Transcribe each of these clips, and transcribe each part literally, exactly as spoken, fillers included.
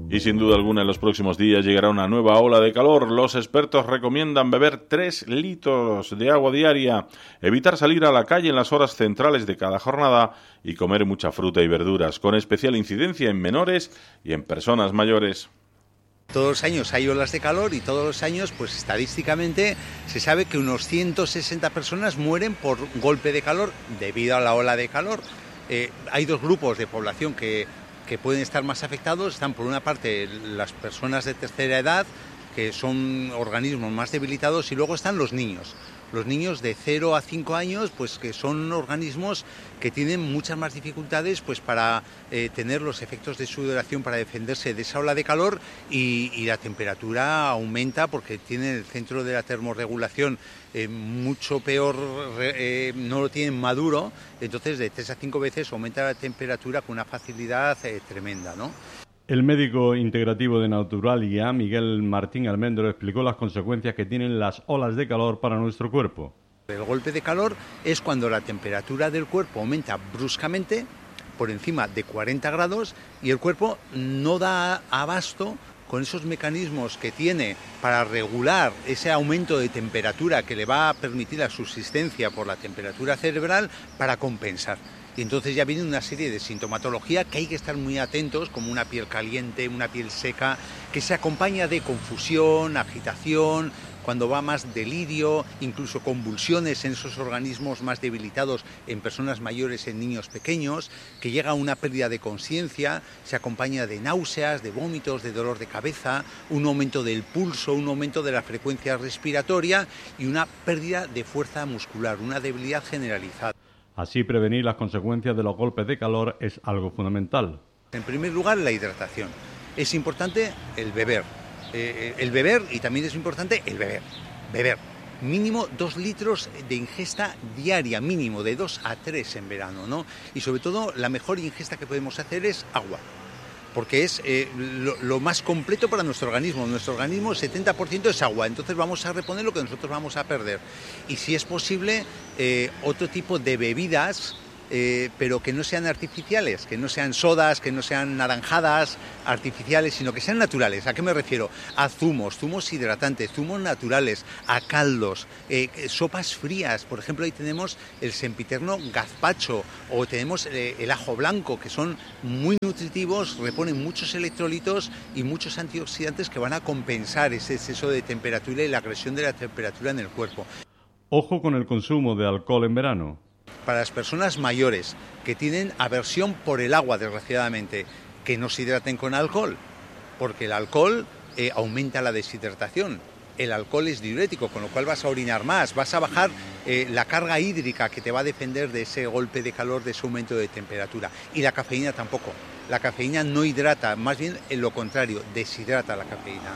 Y sin duda alguna en los próximos días llegará una nueva ola de calor. Los expertos recomiendan beber tres litros de agua diaria, evitar salir a la calle en las horas centrales de cada jornada y comer mucha fruta y verduras, con especial incidencia en menores y en personas mayores. Todos los años hay olas de calor y todos los años, pues estadísticamente, se sabe que unos ciento sesenta personas mueren por golpe de calor debido a la ola de calor. Eh, hay dos grupos de población que, que pueden estar más afectados. Están por una parte las personas de tercera edad, que son organismos más debilitados, y luego están los niños. Los niños de cero a cinco años, pues que son organismos que tienen muchas más dificultades pues para eh, tener los efectos de sudoración para defenderse de esa ola de calor, y, y la temperatura aumenta porque tienen el centro de la termorregulación eh, mucho peor, eh, no lo tienen maduro, entonces de tres a cinco veces aumenta la temperatura con una facilidad eh, tremenda, ¿no? El médico integrativo de Naturalia, Miguel Martín Almendro, explicó las consecuencias que tienen las olas de calor para nuestro cuerpo. El golpe de calor es cuando la temperatura del cuerpo aumenta bruscamente por encima de cuarenta grados y el cuerpo no da abasto con esos mecanismos que tiene para regular ese aumento de temperatura que le va a permitir la subsistencia por la temperatura cerebral para compensar. Y entonces ya viene una serie de sintomatología que hay que estar muy atentos, como una piel caliente, una piel seca, que se acompaña de confusión, agitación, cuando va más delirio, incluso convulsiones en esos organismos más debilitados en personas mayores, en niños pequeños, que llega a una pérdida de conciencia, se acompaña de náuseas, de vómitos, de dolor de cabeza, un aumento del pulso, un aumento de la frecuencia respiratoria y una pérdida de fuerza muscular, una debilidad generalizada. Así, prevenir las consecuencias de los golpes de calor es algo fundamental. En primer lugar, la hidratación. Es importante el beber. Eh, el beber y también es importante el beber. Beber. Mínimo dos litros de ingesta diaria, mínimo de dos a tres en verano, ¿no? Y sobre todo, la mejor ingesta que podemos hacer es agua. Porque es eh, lo, lo más completo para nuestro organismo. Nuestro organismo, setenta por ciento es agua, entonces vamos a reponer lo que nosotros vamos a perder. Y si es posible, eh, otro tipo de bebidas, eh, pero que no sean artificiales, que no sean sodas, que no sean naranjadas artificiales, sino que sean naturales. ¿A qué me refiero? A zumos, zumos hidratantes, zumos naturales, a caldos, eh, sopas frías. Por ejemplo, ahí tenemos el sempiterno gazpacho o tenemos eh, el ajo blanco, que son muy nutritivos, reponen muchos electrolitos y muchos antioxidantes que van a compensar ese exceso de temperatura y la agresión de la temperatura en el cuerpo. Ojo con el consumo de alcohol en verano. Para las personas mayores que tienen aversión por el agua, desgraciadamente, que no se hidraten con alcohol, porque el alcohol eh, aumenta la deshidratación. El alcohol es diurético, con lo cual vas a orinar más, vas a bajar eh, la carga hídrica que te va a defender de ese golpe de calor, de ese aumento de temperatura. Y la cafeína tampoco. La cafeína no hidrata, más bien en lo contrario, deshidrata la cafeína.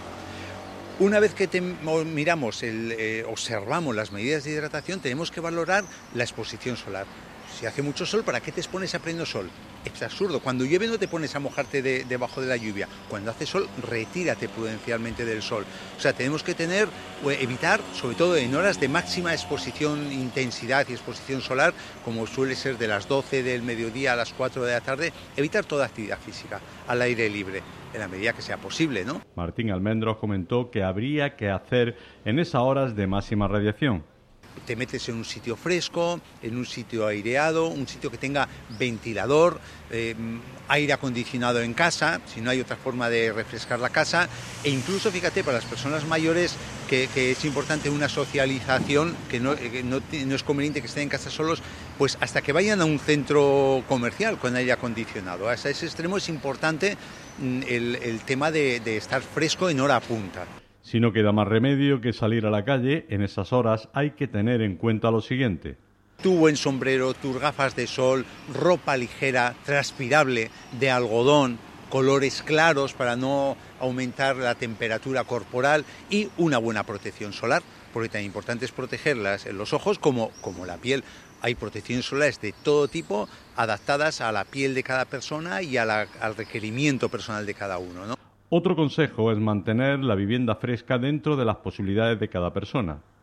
Una vez que te, miramos, el, eh, observamos las medidas de hidratación, tenemos que valorar la exposición solar. Si hace mucho sol, ¿para qué te expones a pleno sol? Es absurdo. Cuando llueve no te pones a mojarte de, debajo de la lluvia. Cuando hace sol, retírate prudencialmente del sol. O sea, tenemos que tener, evitar, sobre todo en horas de máxima exposición, intensidad y exposición solar, como suele ser de las doce del mediodía a las cuatro de la tarde, evitar toda actividad física al aire libre, en la medida que sea posible, ¿no? Martín Almendros comentó que habría que hacer en esas horas de máxima radiación. Te metes en un sitio fresco, en un sitio aireado, un sitio que tenga ventilador, eh, aire acondicionado en casa, si no hay otra forma de refrescar la casa, e incluso, fíjate, para las personas mayores que, que es importante una socialización, que, no, que no, no es conveniente que estén en casa solos, pues hasta que vayan a un centro comercial con aire acondicionado. Hasta ese extremo es importante el, el tema de, de estar fresco en hora punta. Si no queda más remedio que salir a la calle, en esas horas hay que tener en cuenta lo siguiente. Tu buen sombrero, tus gafas de sol, ropa ligera, transpirable, de algodón, colores claros para no aumentar la temperatura corporal y una buena protección solar, porque tan importante es protegerlas en los ojos como, como la piel. Hay protecciones solares de todo tipo, adaptadas a la piel de cada persona y a la, al requerimiento personal de cada uno, ¿no? Otro consejo es mantener la vivienda fresca dentro de las posibilidades de cada persona.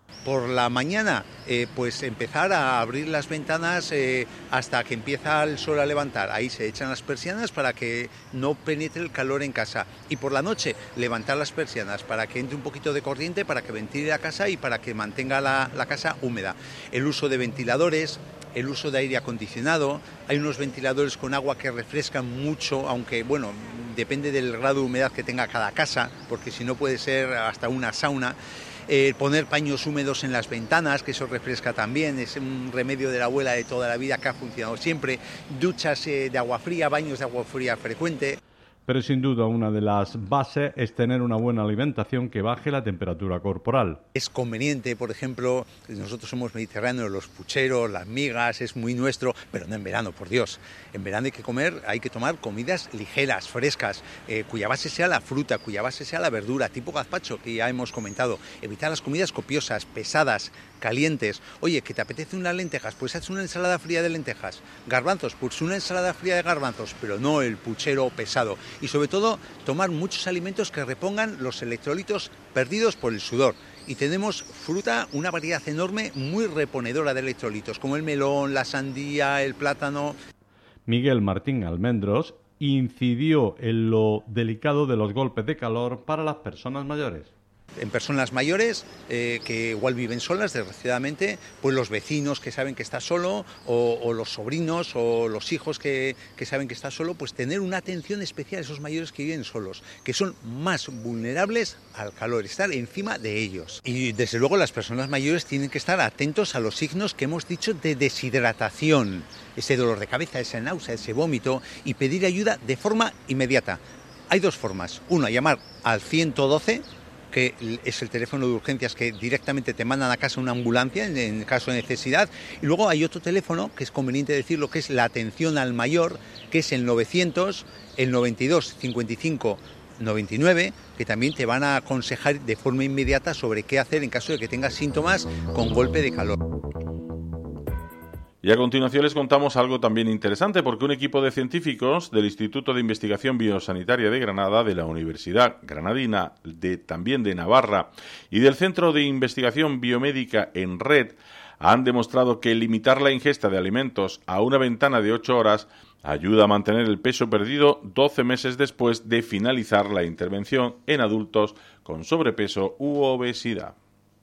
Por la mañana, eh, pues empezar a abrir las ventanas eh, hasta que empieza el sol a levantar. Ahí se echan las persianas para que no penetre el calor en casa. Y por la noche, levantar las persianas para que entre un poquito de corriente, para que ventile la casa y para que mantenga la, la casa húmeda. El uso de ventiladores, el uso de aire acondicionado. Hay unos ventiladores con agua que refrescan mucho, aunque, bueno, depende del grado de humedad que tenga cada casa, porque si no puede ser hasta una sauna. Eh, poner paños húmedos en las ventanas, que eso refresca también, es un remedio de la abuela de toda la vida que ha funcionado siempre. Duchas eh, de agua fría, baños de agua fría frecuente. Pero sin duda una de las bases es tener una buena alimentación que baje la temperatura corporal. Es conveniente, por ejemplo, nosotros somos mediterráneos, los pucheros, las migas, es muy nuestro, pero no en verano, por Dios. En verano hay que comer, hay que tomar comidas ligeras, frescas, eh, cuya base sea la fruta, cuya base sea la verdura, tipo gazpacho, que ya hemos comentado. Evitar las comidas copiosas, pesadas, calientes. Oye, ¿que te apetece unas lentejas? Pues haz una ensalada fría de lentejas. Garbanzos, pues una ensalada fría de garbanzos, pero no el puchero pesado. Y sobre todo, tomar muchos alimentos que repongan los electrolitos perdidos por el sudor. Y tenemos fruta, una variedad enorme, muy reponedora de electrolitos, como el melón, la sandía, el plátano. Miguel Martín Almendros incidió en lo delicado de los golpes de calor para las personas mayores. En personas mayores eh, que igual viven solas, desgraciadamente, pues los vecinos que saben que está solo, o, o los sobrinos o los hijos que, que saben que está solo, pues tener una atención especial a esos mayores que viven solos, que son más vulnerables al calor, estar encima de ellos. Y desde luego las personas mayores tienen que estar atentos a los signos que hemos dicho de deshidratación, ese dolor de cabeza, esa náusea, ese vómito, y pedir ayuda de forma inmediata. Hay dos formas. Una, llamar al ciento doce, que es el teléfono de urgencias que directamente te mandan a casa una ambulancia en, en caso de necesidad. Y luego hay otro teléfono, que es conveniente decirlo, que es la atención al mayor, que es el novecientos, el noventa y dos, cincuenta y cinco, noventa y nueve, que también te van a aconsejar de forma inmediata sobre qué hacer en caso de que tengas síntomas con golpe de calor. Y a continuación les contamos algo también interesante, porque un equipo de científicos del Instituto de Investigación Biosanitaria de Granada, de la Universidad Granadina, de, también de Navarra, y del Centro de Investigación Biomédica en Red, han demostrado que limitar la ingesta de alimentos a una ventana de ocho horas ayuda a mantener el peso perdido doce meses después de finalizar la intervención en adultos con sobrepeso u obesidad.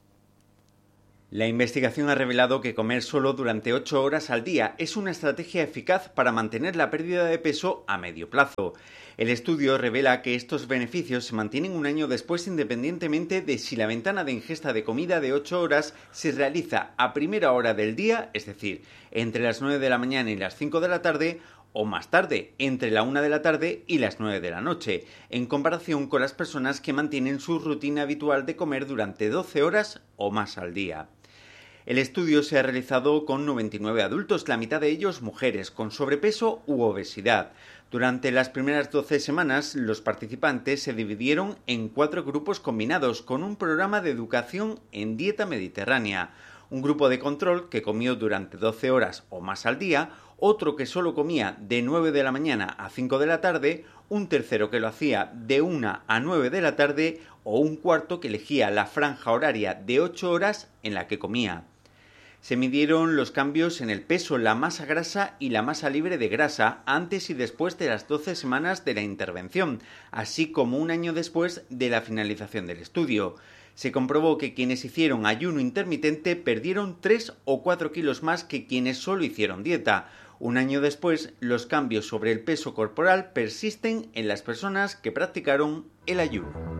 La investigación ha revelado que comer solo durante ocho horas al día es una estrategia eficaz para mantener la pérdida de peso a medio plazo. El estudio revela que estos beneficios se mantienen un año después independientemente de si la ventana de ingesta de comida de ocho horas se realiza a primera hora del día, es decir, entre las nueve de la mañana y las cinco de la tarde, o más tarde, entre la una de la tarde y las nueve de la noche, en comparación con las personas que mantienen su rutina habitual de comer durante doce horas o más al día. El estudio se ha realizado con noventa y nueve adultos, la mitad de ellos mujeres, con sobrepeso u obesidad. Durante las primeras doce semanas, los participantes se dividieron en cuatro grupos combinados, con un programa de educación en dieta mediterránea. Un grupo de control que comió durante doce horas o más al día, otro que solo comía de nueve de la mañana a cinco de la tarde, un tercero que lo hacía de una a nueve de la tarde o un cuarto que elegía la franja horaria de ocho horas en la que comía. Se midieron los cambios en el peso, la masa grasa y la masa libre de grasa antes y después de las doce semanas de la intervención, así como un año después de la finalización del estudio. Se comprobó que quienes hicieron ayuno intermitente perdieron tres o cuatro kilos más que quienes solo hicieron dieta. Un año después, los cambios sobre el peso corporal persisten en las personas que practicaron el ayuno.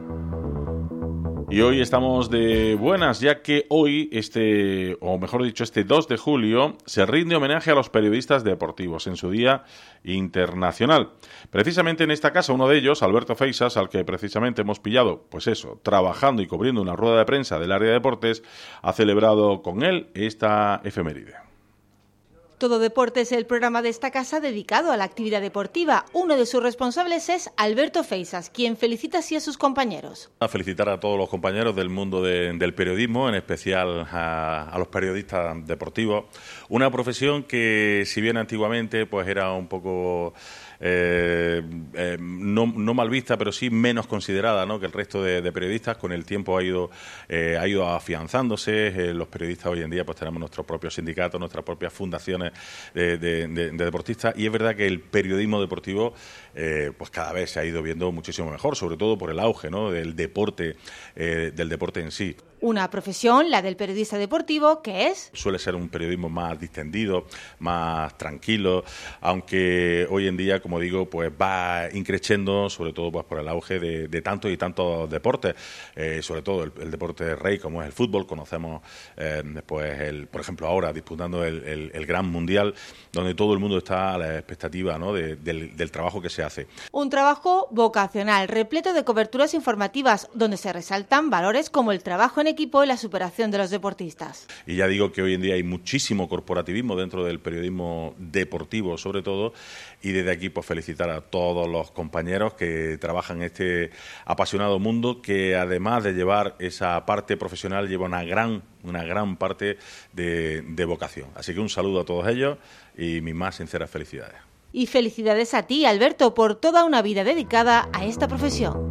Y hoy estamos de buenas, ya que hoy, este, o mejor dicho, este dos de julio, se rinde homenaje a los periodistas deportivos en su Día Internacional. Precisamente en esta casa, uno de ellos, Alberto Feixas, al que precisamente hemos pillado, pues eso, trabajando y cubriendo una rueda de prensa del área de deportes, ha celebrado con él esta efeméride. Todo Deporte es el programa de esta casa dedicado a la actividad deportiva. Uno de sus responsables es Alberto Feixas, quien felicita así a sus compañeros. A felicitar a todos los compañeros del mundo de, del periodismo, en especial a, a los periodistas deportivos. Una profesión que, si bien antiguamente pues era un poco eh, eh, no, no mal vista, pero sí menos considerada, ¿no?, que el resto de, de periodistas. Con el tiempo ha ido, eh, ha ido afianzándose. Eh, los periodistas hoy en día pues tenemos nuestros propios sindicatos, nuestras propias fundaciones de, de, de, de deportistas, y es verdad que el periodismo deportivo eh, pues cada vez se ha ido viendo muchísimo mejor, sobre todo por el auge, ¿no?, del deporte, eh, del deporte en sí. Una profesión, la del periodista deportivo, que es... Suele ser un periodismo más distendido, más tranquilo, aunque hoy en día, como digo, pues va increciendo, sobre todo pues por el auge de, de tantos y tantos deportes, eh, sobre todo el, el deporte rey como es el fútbol. Conocemos, eh, pues el, por ejemplo, ahora disputando el, el, el Gran Mundial, donde todo el mundo está a la expectativa, ¿no?, de, del, del trabajo que se hace. Un trabajo vocacional, repleto de coberturas informativas, donde se resaltan valores como el trabajo en equipo y la superación de los deportistas. Y ya digo que hoy en día hay muchísimo corporativismo dentro del periodismo deportivo, sobre todo, y desde aquí pues felicitar a todos los compañeros que trabajan en este apasionado mundo, que además de llevar esa parte profesional lleva una gran, una gran parte de, de vocación. Así que un saludo a todos ellos y mis más sinceras felicidades. Y felicidades a ti, Alberto, por toda una vida dedicada a esta profesión.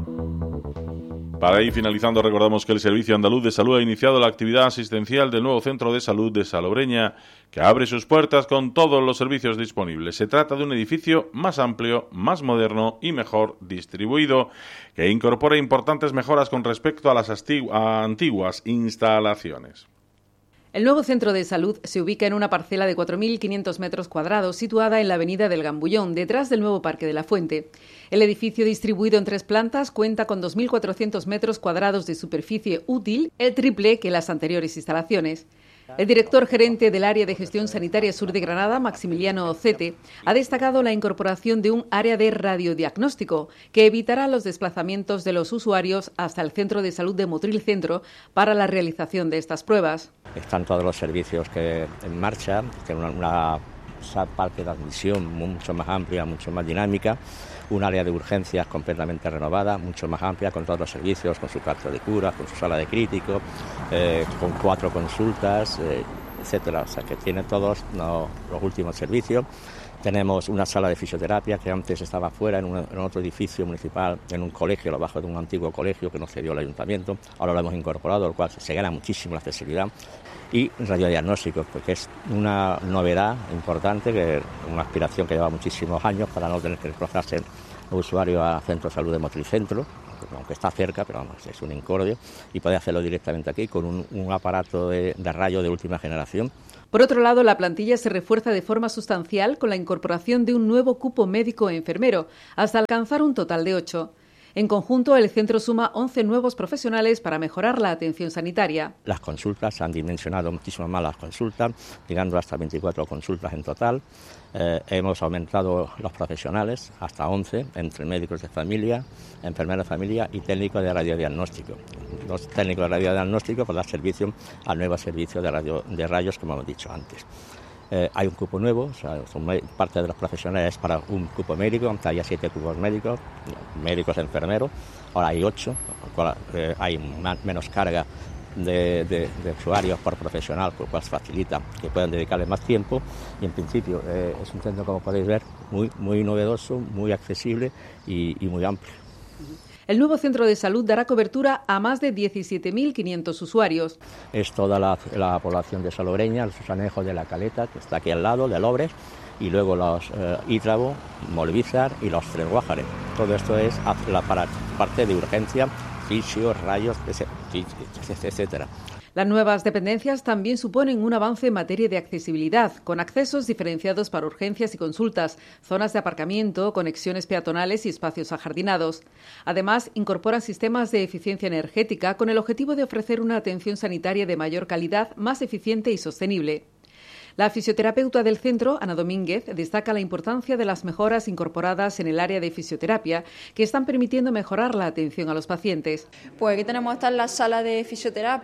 Para ir finalizando, recordamos que el Servicio Andaluz de Salud ha iniciado la actividad asistencial del nuevo Centro de Salud de Salobreña, que abre sus puertas con todos los servicios disponibles. Se trata de un edificio más amplio, más moderno y mejor distribuido, que incorpora importantes mejoras con respecto a las antiguas instalaciones. El nuevo centro de salud se ubica en una parcela de cuatro mil quinientos metros cuadrados situada en la avenida del Gambullón, detrás del nuevo Parque de la Fuente. El edificio, distribuido en tres plantas, cuenta con dos mil cuatrocientos metros cuadrados de superficie útil, el triple que las anteriores instalaciones. El director gerente del Área de Gestión Sanitaria Sur de Granada, Maximiliano Ocete, ha destacado la incorporación de un área de radiodiagnóstico que evitará los desplazamientos de los usuarios hasta el Centro de Salud de Motril Centro para la realización de estas pruebas. Están todos los servicios que en marcha, tienen una, una parte de admisión mucho más amplia, mucho más dinámica, un área de urgencias completamente renovada, mucho más amplia, con todos los servicios, con su cuarto de cura, con su sala de crítico, eh, con cuatro consultas, eh, etcétera. O sea, que tiene todos no, los últimos servicios. Tenemos una sala de fisioterapia que antes estaba fuera, en, un, en otro edificio municipal, en un colegio, abajo de un antiguo colegio que nos cedió el ayuntamiento. Ahora lo hemos incorporado, lo cual se gana muchísimo la accesibilidad. Y radiodiagnósticos, porque es una novedad importante, que una aspiración que lleva muchísimos años para no tener que desplazarse el usuario al Centro de Salud de Motril Centro, aunque está cerca, pero vamos, es un incordio, y puede hacerlo directamente aquí con un, un aparato de, de rayo de última generación. Por otro lado, la plantilla se refuerza de forma sustancial con la incorporación de un nuevo cupo médico e enfermero, hasta alcanzar un total de ocho. En conjunto, el centro suma once nuevos profesionales para mejorar la atención sanitaria. Las consultas, se han dimensionado muchísimo más las consultas, llegando hasta veinticuatro consultas en total. Eh, hemos aumentado los profesionales hasta once, entre médicos de familia, enfermeros de familia y técnicos de radiodiagnóstico. Los técnicos de radiodiagnóstico pues, dan servicio al nuevo servicio de, radio, de rayos, como hemos dicho antes. Eh, hay un cupo nuevo, o sea, son parte de los profesionales para un cupo médico, antes había siete cupos médicos, médicos enfermeros, ahora hay ocho, eh, hay más, menos carga de, de, de usuarios por profesional, lo cual facilita que puedan dedicarle más tiempo, y en principio eh, es un centro, como podéis ver, muy, muy novedoso, muy accesible y, y muy amplio. El nuevo centro de salud dará cobertura a más de diecisiete mil quinientos usuarios. Es toda la, la población de Salobreña, los anejos de La Caleta, que está aquí al lado, de Lobres, y luego los eh, Ítrabo, Molvízar y los Tres Guájares. Todo esto es la para, parte de urgencia, fisio, rayos, etcétera. Las nuevas dependencias también suponen un avance en materia de accesibilidad, con accesos diferenciados para urgencias y consultas, zonas de aparcamiento, conexiones peatonales y espacios ajardinados. Además, incorporan sistemas de eficiencia energética con el objetivo de ofrecer una atención sanitaria de mayor calidad, más eficiente y sostenible. La fisioterapeuta del centro, Ana Domínguez, destaca la importancia de las mejoras incorporadas en el área de fisioterapia que están permitiendo mejorar la atención a los pacientes. Pues aquí tenemos esta la sala de fisioterapia,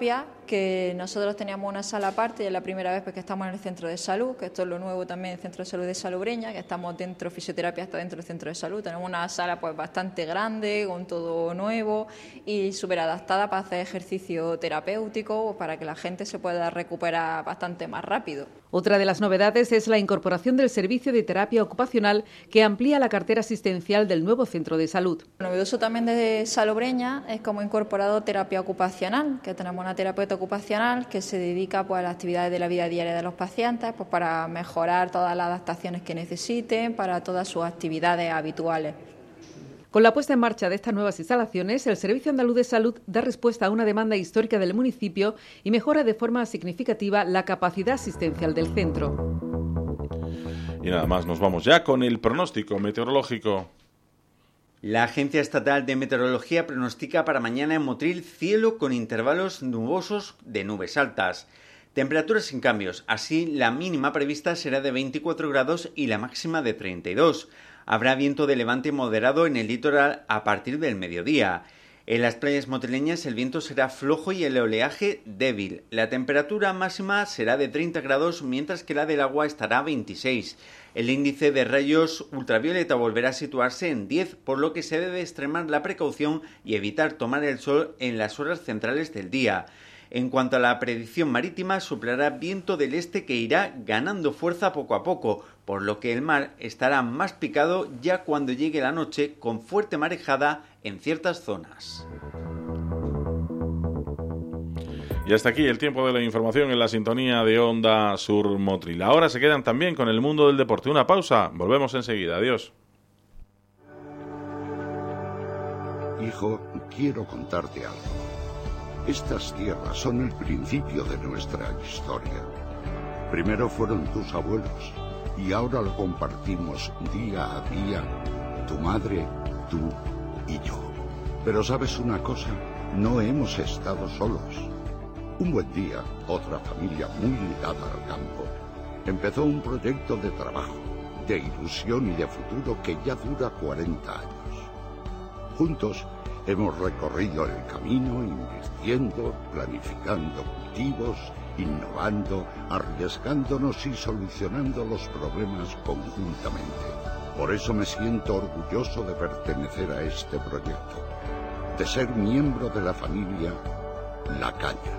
que nosotros teníamos una sala aparte y es la primera vez pues, que estamos en el centro de salud, que esto es lo nuevo también, el centro de salud de Salobreña, que estamos dentro, fisioterapia está dentro del centro de salud. Tenemos una sala pues bastante grande, con todo nuevo y súper adaptada para hacer ejercicio terapéutico, para que la gente se pueda recuperar bastante más rápido. Otra de las novedades es la incorporación del servicio de terapia ocupacional que amplía la cartera asistencial del nuevo centro de salud. Lo novedoso también de Salobreña es como incorporado terapia ocupacional, que tenemos una terapeuta ocupacional que se dedica pues, a las actividades de la vida diaria de los pacientes, pues, para mejorar todas las adaptaciones que necesiten, para todas sus actividades habituales. Con la puesta en marcha de estas nuevas instalaciones, el Servicio Andaluz de Salud da respuesta a una demanda histórica del municipio y mejora de forma significativa la capacidad asistencial del centro. Y nada más, nos vamos ya con el pronóstico meteorológico. La Agencia Estatal de Meteorología pronostica para mañana en Motril cielo con intervalos nubosos de nubes altas. Temperaturas sin cambios, así la mínima prevista será de veinticuatro grados y la máxima de treinta y dos. Habrá viento de levante moderado en el litoral a partir del mediodía. En las playas motrileñas el viento será flojo y el oleaje débil. La temperatura máxima será de treinta grados, mientras que la del agua estará a veintiséis. El índice de rayos ultravioleta volverá a situarse en diez, por lo que se debe extremar la precaución y evitar tomar el sol en las horas centrales del día. En cuanto a la predicción marítima, soplará viento del este que irá ganando fuerza poco a poco, por lo que el mar estará más picado ya cuando llegue la noche, con fuerte marejada en ciertas zonas. Y hasta aquí el tiempo de la información en la sintonía de Onda Sur Motril. Ahora se quedan también con el mundo del deporte. Una pausa, volvemos enseguida. Adiós. Hijo, quiero contarte algo. Estas tierras son el principio de nuestra historia. Primero fueron tus abuelos y ahora lo compartimos día a día, tu madre, tú y yo. Pero ¿sabes una cosa? No hemos estado solos. Un buen día, otra familia muy ligada al campo empezó un proyecto de trabajo, de ilusión y de futuro que ya dura cuarenta años. Juntos hemos recorrido el camino invirtiendo, planificando cultivos, innovando, arriesgándonos y solucionando los problemas conjuntamente. Por eso me siento orgulloso de pertenecer a este proyecto, de ser miembro de la familia La Caña.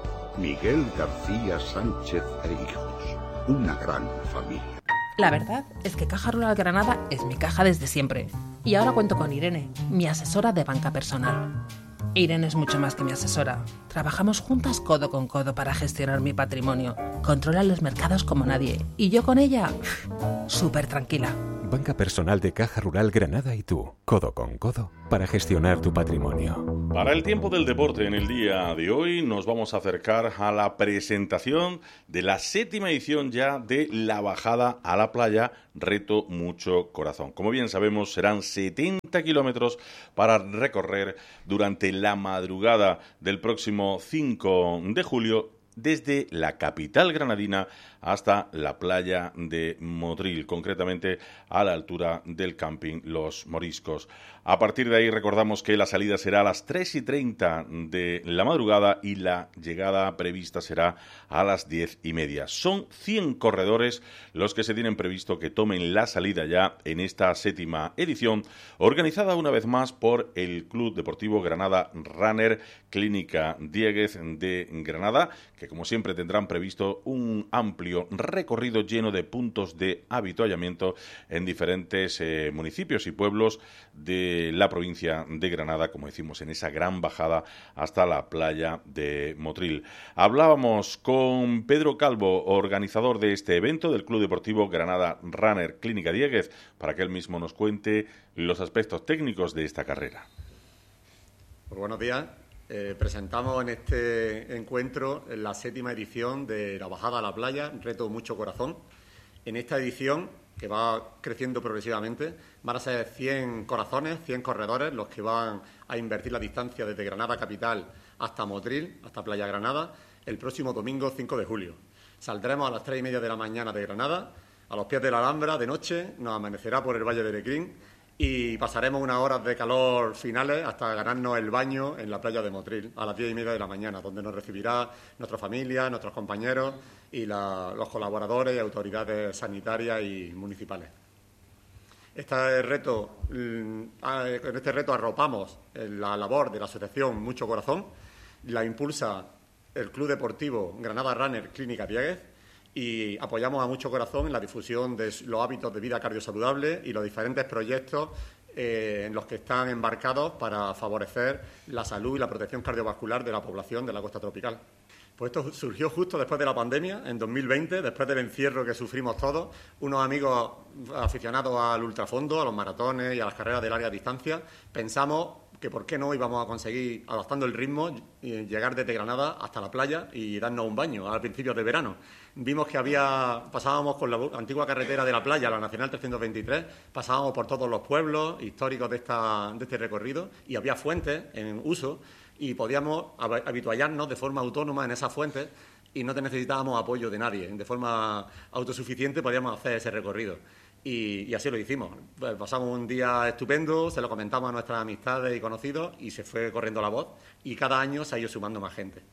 Miguel García Sánchez e hijos, una gran familia. La verdad es que Caja Rural Granada es mi caja desde siempre. Y ahora cuento con Irene, mi asesora de banca personal. Irene es mucho más que mi asesora. Trabajamos juntas codo con codo para gestionar mi patrimonio. Controla los mercados como nadie. Y yo con ella, súper tranquila. Banca personal de Caja Rural Granada y tú, codo con codo, para gestionar tu patrimonio. Para el tiempo del deporte en el día de hoy nos vamos a acercar a la presentación de la séptima edición ya de la bajada a la playa Reto Mucho Corazón. Como bien sabemos, serán setenta kilómetros para recorrer durante la madrugada del próximo cinco de julio desde la capital granadina hasta la playa de Motril, concretamente a la altura del camping Los Moriscos. A partir de ahí recordamos que la salida será a las tres y treinta de la madrugada y la llegada prevista será a las diez y media. Son cien corredores los que se tienen previsto que tomen la salida ya en esta séptima edición, organizada una vez más por el Club Deportivo Granada Runner Clínica Dieguez de Granada, que como siempre tendrán previsto un amplio recorrido lleno de puntos de avituallamiento en diferentes eh, municipios y pueblos de la provincia de Granada, como decimos, en esa gran bajada hasta la playa de Motril. Hablábamos con Pedro Calvo, organizador de este evento del Club Deportivo Granada Runner Clínica Dieguez, para que él mismo nos cuente los aspectos técnicos de esta carrera. Pues buenos días. Eh, presentamos en este encuentro la séptima edición de la bajada a la playa, Reto Mucho Corazón. En esta edición, que va creciendo progresivamente, van a ser cien corazones, cien corredores los que van a invertir la distancia desde Granada capital hasta Motril, hasta Playa Granada, el próximo domingo cinco de julio. Saldremos a las tres y media de la mañana de Granada, a los pies de la Alhambra de noche, nos amanecerá por el Valle de Lecrín y pasaremos unas horas de calor finales hasta ganarnos el baño en la playa de Motril a las diez y media de la mañana, donde nos recibirá nuestra familia, nuestros compañeros y la, los colaboradores y autoridades sanitarias y municipales. Este reto, en este reto arropamos la labor de la Asociación Mucho Corazón, la impulsa el Club Deportivo Granada Runner Clínica Dieguez y apoyamos a Mucho Corazón en la difusión de los hábitos de vida cardiosaludable y los diferentes proyectos eh, en los que están embarcados para favorecer la salud y la protección cardiovascular de la población de la costa tropical. Pues esto surgió justo después de la pandemia, en dos mil veinte, después del encierro que sufrimos todos. Unos amigos aficionados al ultrafondo, a los maratones y a las carreras de larga distancia, pensamos que por qué no íbamos a conseguir, adaptando el ritmo, llegar desde Granada hasta la playa y darnos un baño a principios de verano. Vimos que había, pasábamos con la antigua carretera de la playa, la Nacional trescientos veintitrés, pasábamos por todos los pueblos históricos de, esta, de este recorrido y había fuentes en uso y podíamos habituallarnos de forma autónoma en esas fuentes y no necesitábamos apoyo de nadie. De forma autosuficiente podíamos hacer ese recorrido. Y, y así lo hicimos. Pues pasamos un día estupendo, se lo comentamos a nuestras amistades y conocidos y se fue corriendo la voz y cada año se ha ido sumando más gente.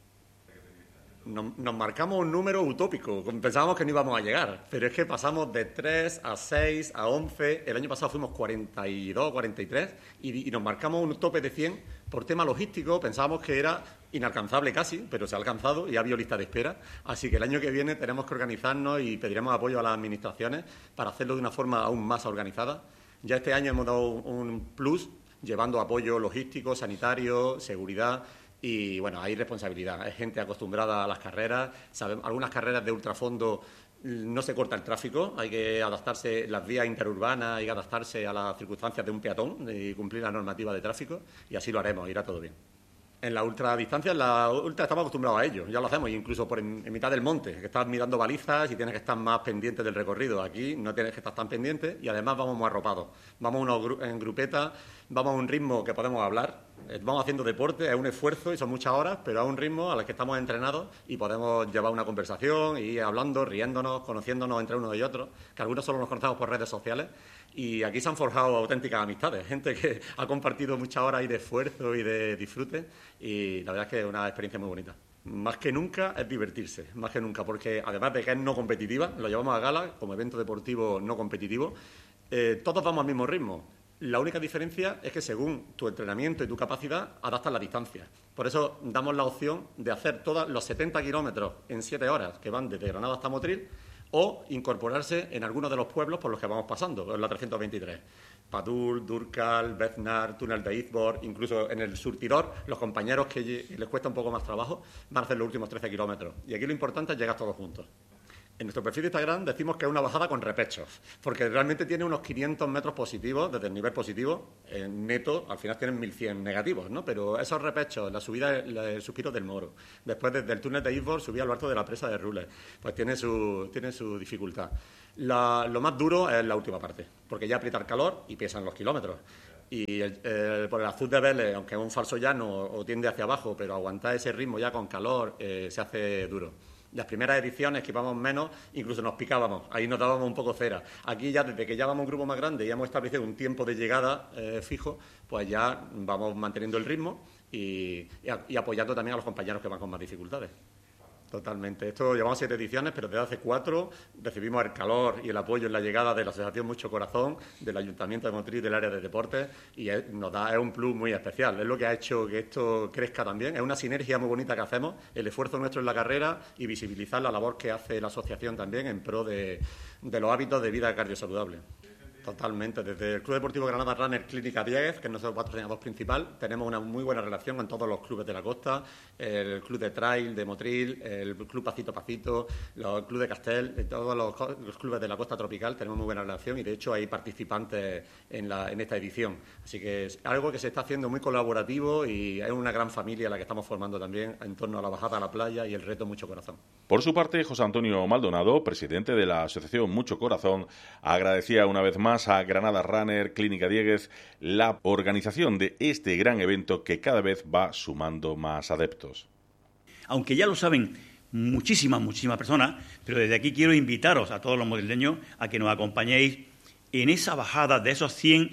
Nos, nos marcamos un número utópico, pensábamos que no íbamos a llegar, pero es que pasamos de tres a seis a once, el año pasado fuimos cuarenta y dos, cuarenta y tres y, y nos marcamos un tope de cien por tema logístico, pensábamos que era inalcanzable casi, pero se ha alcanzado y ha habido lista de espera, así que el año que viene tenemos que organizarnos y pediremos apoyo a las administraciones para hacerlo de una forma aún más organizada. Ya este año hemos dado un plus, llevando apoyo logístico, sanitario, seguridad. Y, bueno, hay responsabilidad. Hay gente acostumbrada a las carreras. Sabemos, algunas carreras de ultrafondo no se corta el tráfico. Hay que adaptarse, las vías interurbanas, hay que adaptarse a las circunstancias de un peatón y cumplir la normativa de tráfico. Y así lo haremos, irá todo bien. En la ultradistancia, en la ultra estamos acostumbrados a ello, ya lo hacemos, incluso por en, en mitad del monte, que estás mirando balizas y tienes que estar más pendiente del recorrido. Aquí no tienes que estar tan pendiente y además vamos más arropados. Vamos unos gru en grupetas, vamos a un ritmo que podemos hablar, vamos haciendo deporte, es un esfuerzo y son muchas horas, pero a un ritmo al que estamos entrenados y podemos llevar una conversación y ir hablando, riéndonos, conociéndonos entre unos y otros, que algunos solo nos conocemos por redes sociales. Y aquí se han forjado auténticas amistades, gente que ha compartido muchas horas ahí de esfuerzo y de disfrute y la verdad es que es una experiencia muy bonita. Más que nunca es divertirse, más que nunca, porque además de que es no competitiva, lo llevamos a gala como evento deportivo no competitivo, eh, todos vamos al mismo ritmo. La única diferencia es que según tu entrenamiento y tu capacidad adaptas la distancia. Por eso damos la opción de hacer todos los setenta kilómetros en siete horas que van desde Granada hasta Motril, o incorporarse en algunos de los pueblos por los que vamos pasando, en la trescientos veintitrés. Padul, Durcal, Beznar, Túnel de Izbor, incluso en el surtidor, los compañeros que les cuesta un poco más trabajo van a hacer los últimos trece kilómetros. Y aquí lo importante es llegar todos juntos. En nuestro perfil de Instagram decimos que es una bajada con repechos, porque realmente tiene unos quinientos metros positivos, desde el nivel positivo, en neto, al final tienen mil cien negativos, ¿no? Pero esos repechos, la subida, el suspiro del Moro, después desde el túnel de Izbor, subir al alto de la presa de Rules, pues tiene su, tiene su dificultad. La, lo más duro es la última parte, porque ya aprieta el calor y pesan los kilómetros. Y el, el, por el azul de Vélez, aunque es un falso llano o tiende hacia abajo, pero aguantar ese ritmo ya con calor eh, se hace duro. Las primeras ediciones que íbamos menos, incluso nos picábamos, ahí nos dábamos un poco cera. Aquí ya, desde que ya vamos un grupo más grande y hemos establecido un tiempo de llegada eh, fijo, pues ya vamos manteniendo el ritmo y, y, y apoyando también a los compañeros que van con más dificultades. Totalmente. Esto llevamos siete ediciones, pero desde hace cuatro recibimos el calor y el apoyo en la llegada de la Asociación Mucho Corazón, del Ayuntamiento de Motril y del área de deportes, y es, nos da, es un plus muy especial. Es lo que ha hecho que esto crezca también. Es una sinergia muy bonita que hacemos, el esfuerzo nuestro en la carrera y visibilizar la labor que hace la asociación también en pro de, de los hábitos de vida cardiosaludable. Totalmente. Desde el Club Deportivo Granada Runner Clínica Dieguez, que es nuestro patrocinador principal, tenemos una muy buena relación con todos los clubes de la costa, el Club de Trail de Motril, el Club Pacito Pacito, el Club de Castel, todos los, los clubes de la costa tropical tenemos muy buena relación y de hecho hay participantes en, la, en esta edición. Así que es algo que se está haciendo muy colaborativo y es una gran familia la que estamos formando también en torno a la bajada a la playa y el reto Mucho Corazón. Por su parte, José Antonio Maldonado, presidente de la Asociación Mucho Corazón, agradecía una vez más a Granada Runner Clínica Dieguez la organización de este gran evento que cada vez va sumando más adeptos. Aunque ya lo saben muchísimas, muchísimas personas, pero desde aquí quiero invitaros a todos los madrileños a que nos acompañéis en esa bajada de esos cien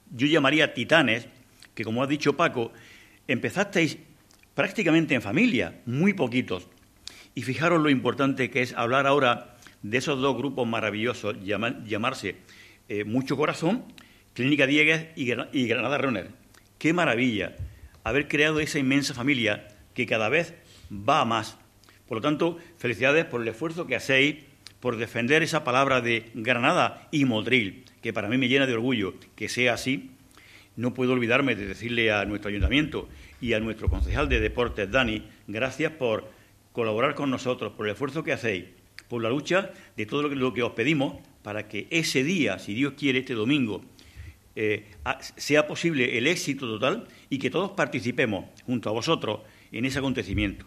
yo llamaría titanes, que como ha dicho Paco, empezasteis prácticamente en familia, muy poquitos. Y fijaros lo importante que es hablar ahora de esos dos grupos maravillosos, llama, llamarse eh, Mucho Corazón, Clínica Diegues y, y Granada Runner. ¡Qué maravilla! Haber creado esa inmensa familia que cada vez va a más. Por lo tanto, felicidades por el esfuerzo que hacéis, por defender esa palabra de Granada y Motril, que para mí me llena de orgullo que sea así. No puedo olvidarme de decirle a nuestro ayuntamiento y a nuestro concejal de deportes, Dani, gracias por colaborar con nosotros, por el esfuerzo que hacéis, por la lucha de todo lo que, lo que os pedimos para que ese día, si Dios quiere, este domingo, eh, sea posible el éxito total y que todos participemos junto a vosotros en ese acontecimiento.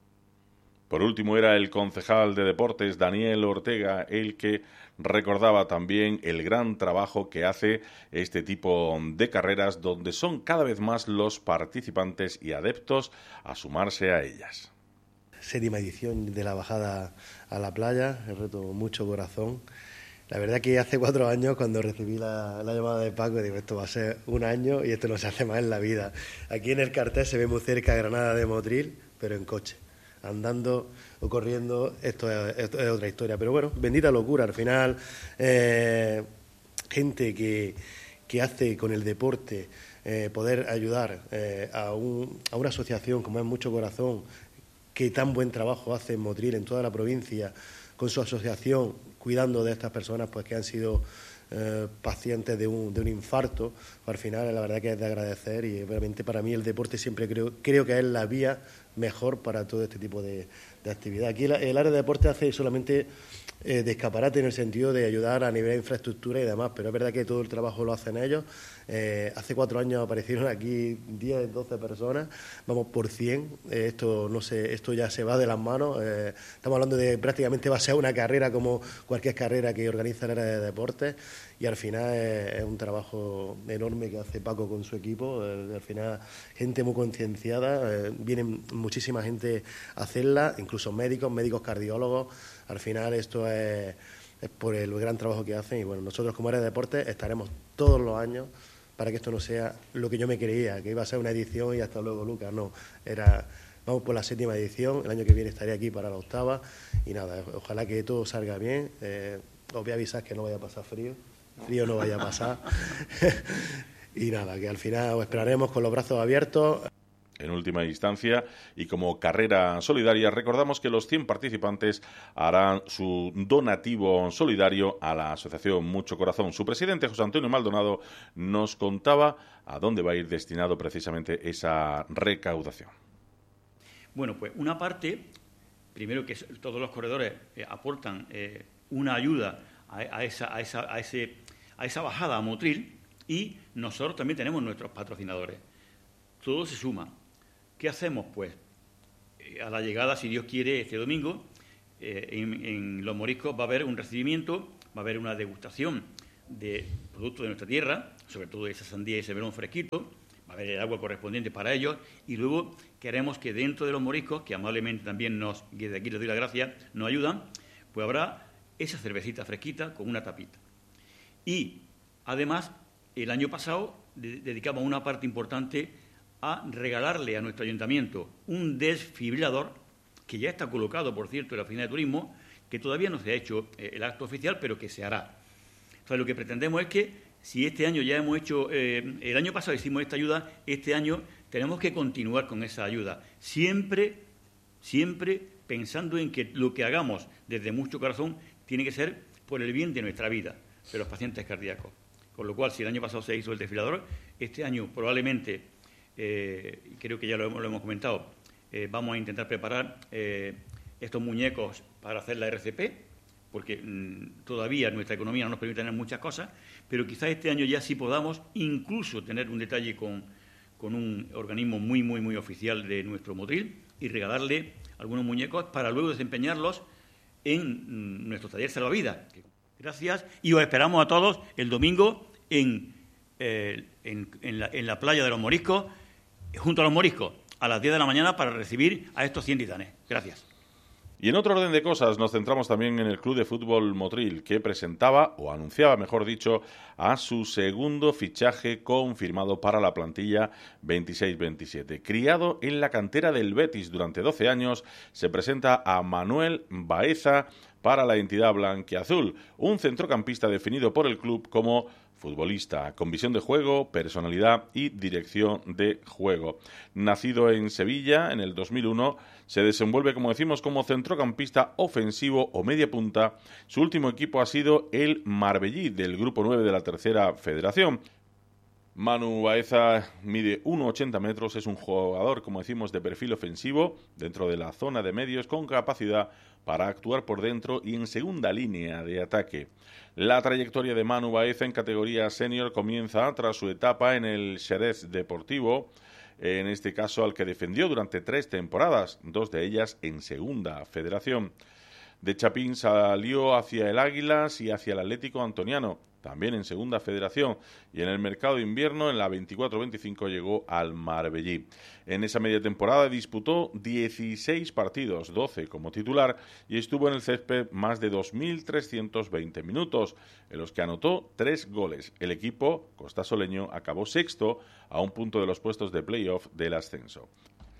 Por último, era el concejal de deportes, Daniel Ortega, el que recordaba también el gran trabajo que hace este tipo de carreras, donde son cada vez más los participantes y adeptos a sumarse a ellas. Séptima edición de la bajada a la playa, el reto Mucho Corazón. La verdad que hace cuatro años, cuando recibí la, la llamada de Paco, digo, esto va a ser un año y esto no se hace más en la vida. Aquí en el cartel se ve muy cerca Granada de Motril, pero en coche. Andando o corriendo, esto es, esto es otra historia. Pero bueno, bendita locura. Al final, eh, gente que, que hace con el deporte eh, poder ayudar eh, a, un, a una asociación como es Mucho Corazón, que tan buen trabajo hace en Motril, en toda la provincia, con su asociación, cuidando de estas personas pues que han sido eh, pacientes de un, de un infarto. Al final, la verdad que es de agradecer y realmente para mí el deporte siempre creo, creo que es la vía mejor para todo este tipo de, de actividad. Aquí el, el área de deporte hace solamente eh, de escaparate en el sentido de ayudar a nivel de infraestructura y demás, pero es verdad que todo el trabajo lo hacen ellos. Eh, hace cuatro años aparecieron aquí diez, doce personas, vamos por cien, eh, esto no sé, esto ya se va de las manos, eh, estamos hablando de prácticamente va a ser una carrera como cualquier carrera que organiza el área de deportes y al final es, es un trabajo enorme que hace Paco con su equipo, eh, al final gente muy concienciada, eh, vienen muchísima gente a hacerla, incluso médicos, médicos cardiólogos, al final esto es, es por el gran trabajo que hacen y bueno, nosotros como área de deportes estaremos todos los años para que esto no sea lo que yo me creía, que iba a ser una edición y hasta luego, Lucas. No, era, vamos por la séptima edición, el año que viene estaré aquí para la octava y nada, ojalá que todo salga bien. Eh, os voy a avisar que no vaya a pasar frío, frío no vaya a pasar y nada, que al final os esperaremos con los brazos abiertos. En última instancia, y como carrera solidaria, recordamos que los cien participantes harán su donativo solidario a la Asociación Mucho Corazón. Su presidente, José Antonio Maldonado, nos contaba a dónde va a ir destinado precisamente esa recaudación. Bueno, pues una parte, primero que todos los corredores eh, aportan eh, una ayuda a, a, esa, a, esa, a, ese, a esa bajada a Motril y nosotros también tenemos nuestros patrocinadores. Todo se suma. ¿Qué hacemos? Pues eh, a la llegada, si Dios quiere, este domingo, eh, en, en Los Moriscos va a haber un recibimiento, va a haber una degustación de productos de nuestra tierra, sobre todo esa sandía y ese melón fresquito, va a haber el agua correspondiente para ellos y luego queremos que dentro de Los Moriscos, que amablemente también nos, desde aquí les doy las gracias, nos ayudan, pues habrá esa cervecita fresquita con una tapita. Y además, el año pasado de, dedicamos una parte importante a regalarle a nuestro ayuntamiento un desfibrilador que ya está colocado, por cierto, en la oficina de turismo, que todavía no se ha hecho eh, el acto oficial, pero que se hará. O sea, lo que pretendemos es que si este año ya hemos hecho, eh, el año pasado hicimos esta ayuda, este año tenemos que continuar con esa ayuda, siempre, siempre pensando en que lo que hagamos desde Mucho Corazón tiene que ser por el bien de nuestra vida, de los pacientes cardíacos. Con lo cual, si el año pasado se hizo el desfibrilador, este año probablemente Eh, creo que ya lo hemos, lo hemos comentado, eh, vamos a intentar preparar eh, estos muñecos para hacer la R C P, porque mmm, todavía nuestra economía no nos permite tener muchas cosas, pero quizás este año ya sí podamos incluso tener un detalle con, con un organismo muy, muy, muy oficial de nuestro Motril y regalarle algunos muñecos para luego desempeñarlos en mmm, nuestro taller Salvavidas. Gracias y os esperamos a todos el domingo en, eh, en, en, la, en la playa de Los Moriscos, junto a Los Moriscos, a las diez de la mañana para recibir a estos cien titanes. Gracias. Y en otro orden de cosas nos centramos también en el Club de Fútbol Motril, que presentaba, o anunciaba mejor dicho, a su segundo fichaje confirmado para la plantilla veintiséis veintisiete. Criado en la cantera del Betis durante doce años, se presenta a Manuel Baeza para la entidad blanquiazul, un centrocampista definido por el club como futbolista, con visión de juego, personalidad y dirección de juego. Nacido en Sevilla en el dos mil uno, se desenvuelve, como decimos, como centrocampista ofensivo o media punta. Su último equipo ha sido el Marbellí, del Grupo nueve de la Tercera Federación. Manu Baeza mide uno coma ochenta metros, es un jugador, como decimos, de perfil ofensivo dentro de la zona de medios, con capacidad para actuar por dentro y en segunda línea de ataque. La trayectoria de Manu Baeza en categoría senior comienza tras su etapa en el Xerez Deportivo, en este caso al que defendió durante tres temporadas, dos de ellas en segunda federación. De Chapín salió hacia el Águilas y hacia el Atlético Antoniano, también en segunda federación, y en el mercado de invierno, en la veinticuatro veinticinco, llegó al Marbellí. En esa media temporada disputó dieciséis partidos, doce como titular, y estuvo en el césped más de dos mil trescientos veinte minutos, en los que anotó tres goles. El equipo costasoleño acabó sexto, a un punto de los puestos de playoff del ascenso.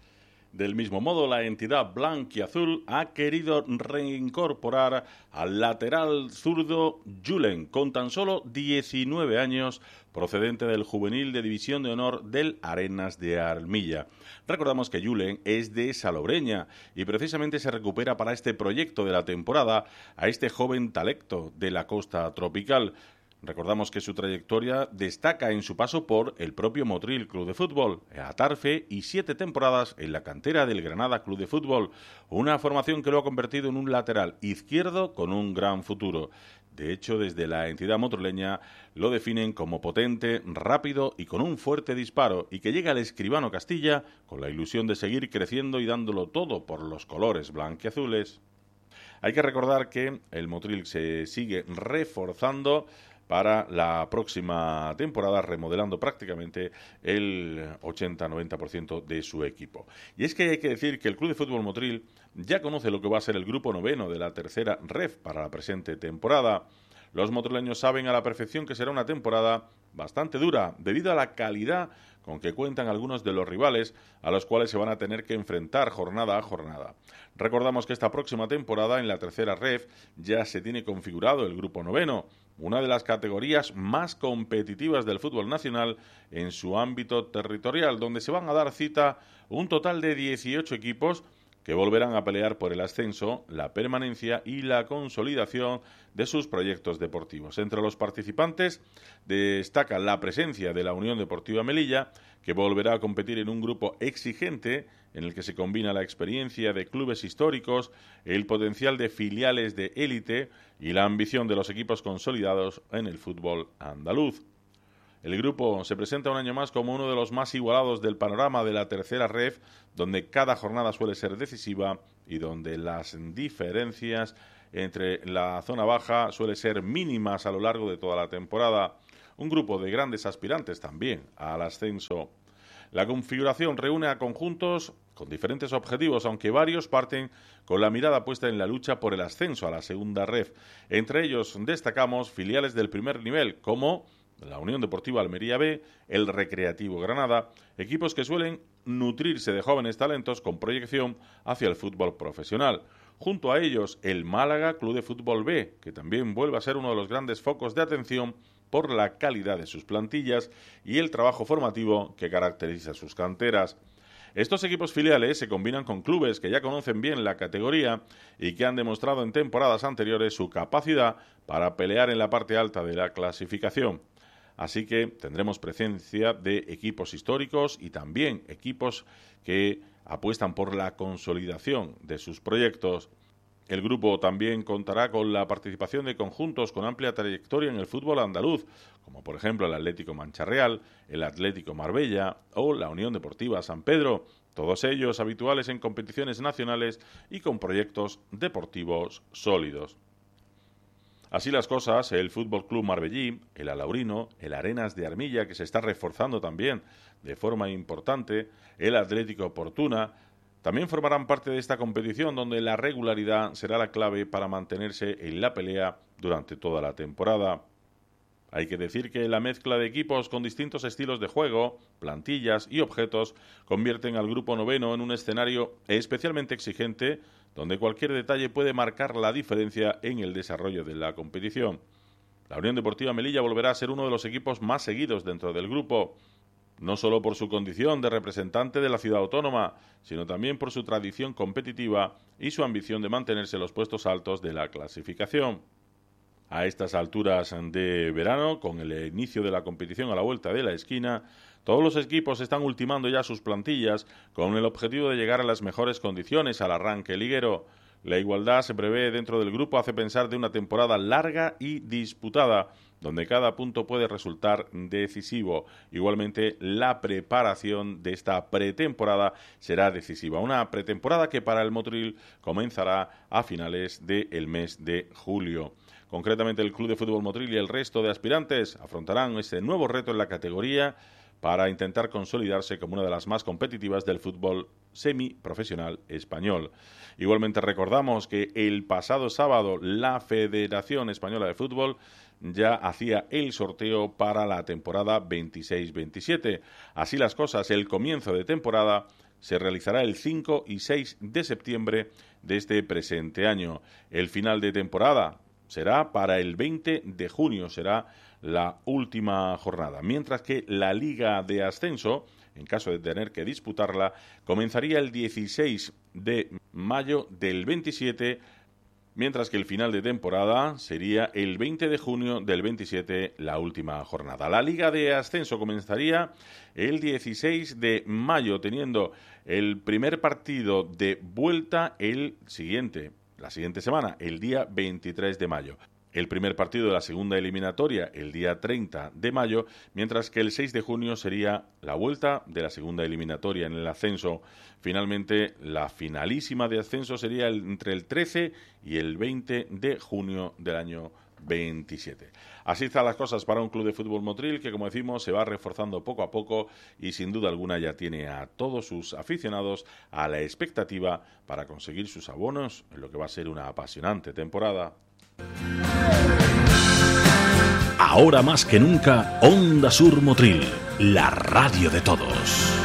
Del mismo modo, la entidad blanquiazul ha querido reincorporar al lateral zurdo Julen, con tan solo diecinueve años, procedente del juvenil de División de Honor del Arenas de Armilla. Recordamos que Julen es de Salobreña y precisamente se recupera para este proyecto de la temporada a este joven talento de la costa tropical. Recordamos que su trayectoria destaca en su paso por el propio Motril Club de Fútbol, Atarfe y siete temporadas en la cantera del Granada Club de Fútbol, una formación que lo ha convertido en un lateral izquierdo con un gran futuro. De hecho, desde la entidad motroleña lo definen como potente, rápido y con un fuerte disparo, y que llega al Escribano Castilla con la ilusión de seguir creciendo y dándolo todo por los colores blanquiazules. Hay que recordar que el Motril se sigue reforzando para la próxima temporada, remodelando prácticamente el ochenta a noventa por ciento de su equipo. Y es que hay que decir que el Club de Fútbol Motril ya conoce lo que va a ser el grupo noveno de la tercera ref para la presente temporada. Los motrileños saben a la perfección que será una temporada bastante dura, debido a la calidad con que cuentan algunos de los rivales a los cuales se van a tener que enfrentar jornada a jornada. Recordamos que esta próxima temporada en la tercera ref ya se tiene configurado el grupo noveno, una de las categorías más competitivas del fútbol nacional en su ámbito territorial, donde se van a dar cita un total de dieciocho equipos que volverán a pelear por el ascenso, la permanencia y la consolidación de sus proyectos deportivos. Entre los participantes destaca la presencia de la Unión Deportiva Melilla, que volverá a competir en un grupo exigente en el que se combina la experiencia de clubes históricos, el potencial de filiales de élite y la ambición de los equipos consolidados en el fútbol andaluz. El grupo se presenta un año más como uno de los más igualados del panorama de la tercera ref, donde cada jornada suele ser decisiva y donde las diferencias entre la zona baja suelen ser mínimas a lo largo de toda la temporada. Un grupo de grandes aspirantes también al ascenso. La configuración reúne a conjuntos con diferentes objetivos, aunque varios parten con la mirada puesta en la lucha por el ascenso a la segunda ref. Entre ellos destacamos filiales del primer nivel, como la Unión Deportiva Almería B, el Recreativo Granada, equipos que suelen nutrirse de jóvenes talentos con proyección hacia el fútbol profesional. Junto a ellos, el Málaga Club de Fútbol B, que también vuelve a ser uno de los grandes focos de atención por la calidad de sus plantillas y el trabajo formativo que caracteriza sus canteras. Estos equipos filiales se combinan con clubes que ya conocen bien la categoría y que han demostrado en temporadas anteriores su capacidad para pelear en la parte alta de la clasificación. Así que tendremos presencia de equipos históricos y también equipos que apuestan por la consolidación de sus proyectos. El grupo también contará con la participación de conjuntos con amplia trayectoria en el fútbol andaluz, como por ejemplo el Atlético Mancha Real, el Atlético Marbella o la Unión Deportiva San Pedro, todos ellos habituales en competiciones nacionales y con proyectos deportivos sólidos. Así las cosas, el Fútbol Club Marbellí, el Alaurino, el Arenas de Armilla, que se está reforzando también de forma importante, el Atlético Portuna, También formarán parte de esta competición donde la regularidad será la clave para mantenerse en la pelea durante toda la temporada. Hay que decir que la mezcla de equipos con distintos estilos de juego, plantillas y objetos convierten al grupo noveno en un escenario especialmente exigente donde cualquier detalle puede marcar la diferencia en el desarrollo de la competición. La Unión Deportiva Melilla volverá a ser uno de los equipos más seguidos dentro del grupo, no solo por su condición de representante de la ciudad autónoma, sino también por su tradición competitiva y su ambición de mantenerse en los puestos altos de la clasificación. A estas alturas de verano, con el inicio de la competición a la vuelta de la esquina, todos los equipos están ultimando ya sus plantillas con el objetivo de llegar a las mejores condiciones al arranque liguero. La igualdad se prevé dentro del grupo hace pensar de una temporada larga y disputada, donde cada punto puede resultar decisivo. Igualmente, la preparación de esta pretemporada será decisiva. Una pretemporada que para el Motril comenzará a finales del mes de julio. Concretamente, el Club de Fútbol Motril y el resto de aspirantes afrontarán este nuevo reto en la categoría para intentar consolidarse como una de las más competitivas del fútbol semiprofesional español. Igualmente recordamos que el pasado sábado la Federación Española de Fútbol ya hacía el sorteo para la temporada veintiséis veintisiete. Así las cosas, el comienzo de temporada se realizará el cinco y seis de septiembre de este presente año. El final de temporada será para el veinte de junio, será la última jornada, mientras que la Liga de Ascenso, en caso de tener que disputarla, comenzaría el dieciséis de mayo del veintisiete, mientras que el final de temporada sería el veinte de junio del veintisiete, la última jornada. La Liga de Ascenso comenzaría el dieciséis de mayo, teniendo el primer partido de vuelta el siguiente, la siguiente semana, el día veintitrés de mayo. El primer partido de la segunda eliminatoria el día treinta de mayo, mientras que el seis de junio sería la vuelta de la segunda eliminatoria en el ascenso. Finalmente, la finalísima de ascenso sería el, entre el trece y el veinte de junio del año veintisiete. Así están las cosas para un club de fútbol Motril que, como decimos, se va reforzando poco a poco y sin duda alguna ya tiene a todos sus aficionados a la expectativa para conseguir sus abonos en lo que va a ser una apasionante temporada. Ahora más que nunca, Onda Sur Motril, la radio de todos.